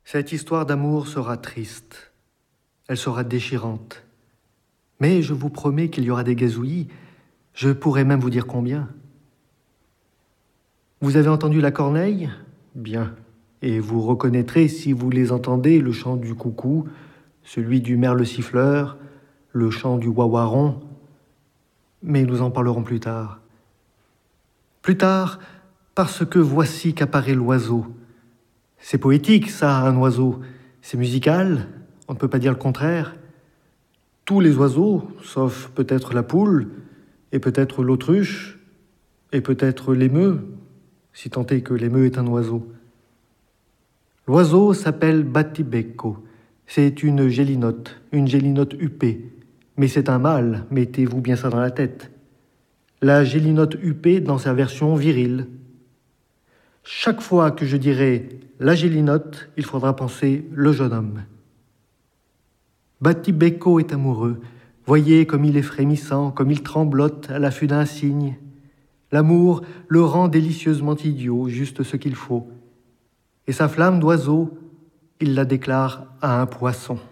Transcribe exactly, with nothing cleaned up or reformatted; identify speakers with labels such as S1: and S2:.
S1: Cette histoire d'amour sera triste, elle sera déchirante. Mais je vous promets qu'il y aura des gazouillis, je pourrais même vous dire combien. Vous avez entendu la corneille ? Bien. Et vous reconnaîtrez, si vous les entendez, le chant du coucou, celui du merle siffleur, le chant du wawaron. Mais nous en parlerons plus tard. Plus tard, parce que voici qu'apparaît l'oiseau. C'est poétique, ça, un oiseau. C'est musical, on ne peut pas dire le contraire. Tous les oiseaux, sauf peut-être la poule, et peut-être l'autruche, et peut-être l'émeu, si tant est que l'émeu est un oiseau. L'oiseau s'appelle battibecco. C'est une gélinote, une gélinote huppée. Mais c'est un mâle, mettez-vous bien ça dans la tête. La gélinote huppée dans sa version virile. Chaque fois que je dirai la gélinote, il faudra penser le jeune homme. Battibecco est amoureux. Voyez comme il est frémissant, comme il tremblote à l'affût d'un cygne. L'amour le rend délicieusement idiot, juste ce qu'il faut. Et sa flamme d'oiseau, il la déclare à un poisson.